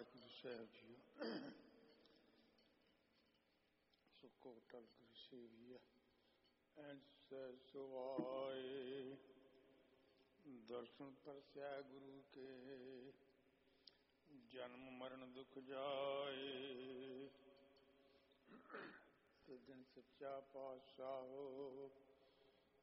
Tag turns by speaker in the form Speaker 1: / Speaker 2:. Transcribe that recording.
Speaker 1: Guru Sahib JIO, ਸੁੱਕੋ ਟਲ ਗੁਰੂ ਸੇਵੀਆ ਐਸੈ ਸੁਆਏ। ਦਰਸ਼ਨ ਪਰਸੈ ਗੁਰੂ ਕੇ, ਜਨਮ ਮਰਨ ਦੁਖ ਜਾਏ। ਸੱਜਣ ਸੱਚਾ ਪਾਤਸ਼ਾਹ